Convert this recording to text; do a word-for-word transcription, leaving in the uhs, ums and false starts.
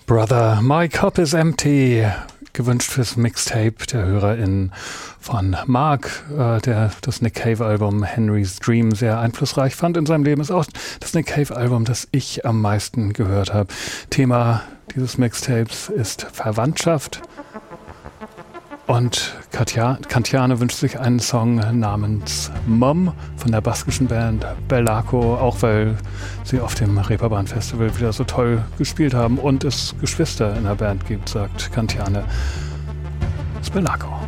Brother, my cup is empty. Gewünscht fürs Mixtape der HörerInnen von Mark, äh, der das Nick Cave-Album Henry's Dream sehr einflussreich fand in seinem Leben. Ist auch das Nick Cave-Album, das ich am meisten gehört habe. Thema dieses Mixtapes ist Verwandtschaft. Und Katja, Kantiane wünscht sich einen Song namens Mom von der baskischen Band Bellako, auch weil sie auf dem Reeperbahn-Festival wieder so toll gespielt haben und es Geschwister in der Band gibt, sagt Kantiane. Das ist Bellako.